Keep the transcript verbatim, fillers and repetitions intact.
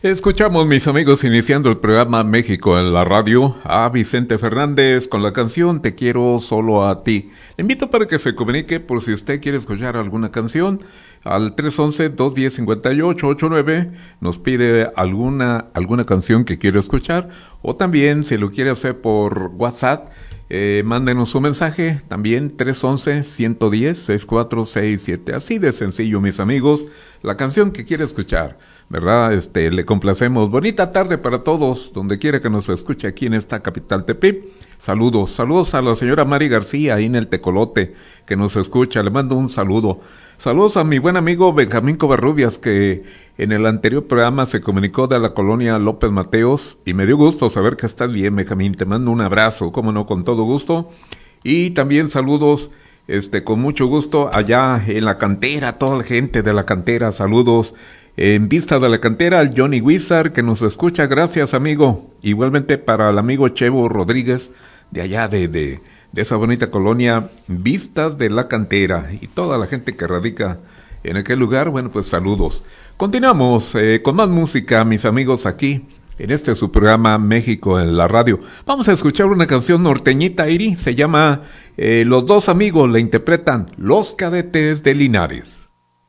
Escuchamos, mis amigos, iniciando el programa México en la radio, a Vicente Fernández con la canción Te quiero solo a ti. Le invito para que se comunique por si usted quiere escuchar alguna canción al tres once, dos diez, cincuenta y ocho ochenta y nueve. Nos pide alguna, alguna canción que quiere escuchar, o también si lo quiere hacer por WhatsApp, eh, mándenos un mensaje también tres once, ciento diez, sesenta y cuatro sesenta y siete. Así de sencillo, mis amigos, la canción que quiere escuchar, ¿verdad? Este, le complacemos. Bonita tarde para todos, donde quiera que nos escuche aquí en esta capital Tepic. Saludos, saludos a la señora Mari García, ahí en el Tecolote, que nos escucha. Le mando un saludo. Saludos a mi buen amigo Benjamín Covarrubias, que en el anterior programa se comunicó de la colonia López Mateos, y me dio gusto saber que estás bien, Benjamín. Te mando un abrazo, cómo no, con todo gusto. Y también saludos, este, con mucho gusto, allá en la cantera, toda la gente de la cantera, saludos. En vista de la cantera, al Johnny Wizard, que nos escucha, gracias, amigo. Igualmente para el amigo Chevo Rodríguez, de allá de, de, de esa bonita colonia, Vistas de la Cantera, y toda la gente que radica en aquel lugar, bueno, pues saludos. Continuamos eh, con más música, mis amigos, aquí, en este su programa México en la radio. Vamos a escuchar una canción norteñita, Iri, se llama eh, Los Dos Amigos, la interpretan Los Cadetes de Linares.